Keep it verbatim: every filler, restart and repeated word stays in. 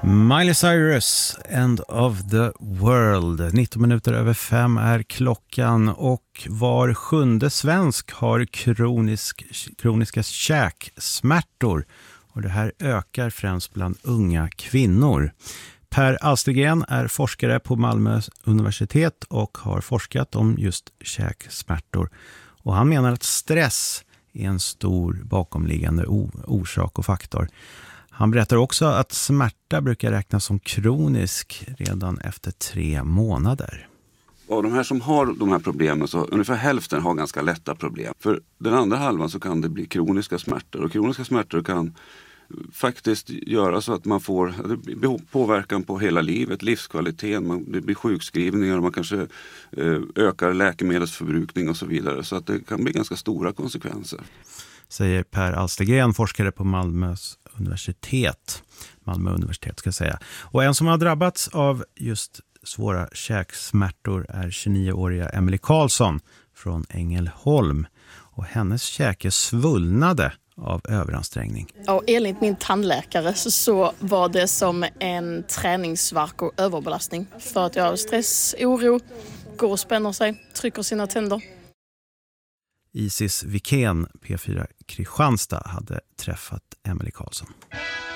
Miley Cyrus, End of the World. nitton minuter över fem är klockan och var sjunde svensk har kronisk, kroniska käksmärtor. Och det här ökar främst bland unga kvinnor. Per Alstergren är forskare på Malmö universitet och har forskat om just käksmärtor. Och han menar att stress är en stor bakomliggande orsak och faktor. Han berättar också att smärta brukar räknas som kronisk redan efter tre månader. Av de här som har de här problemen så ungefär hälften har ganska lätta problem. För den andra halvan så kan det bli kroniska smärtor. Och kroniska smärtor kan faktiskt göra så att man får påverkan på hela livet, livskvaliteten, man, det blir sjukskrivningar, man kanske eh, ökar läkemedelsförbrukning och så vidare. Så att det kan bli ganska stora konsekvenser. Säger Per Alstergren, forskare på Malmös universitet. Malmö universitet ska jag säga. Och en som har drabbats av just svåra käksmärtor är tjugonioåriga Emily Karlsson från Ängelholm. Och hennes käke svullnade av överansträngning. Och enligt min tandläkare så, så var det som en träningsvärk och överbelastning. För att jag har stress, oro, går och spänner sig, trycker sina tänder. Isis Wikén, P fyra Kristianstad, hade träffat Emily Karlsson.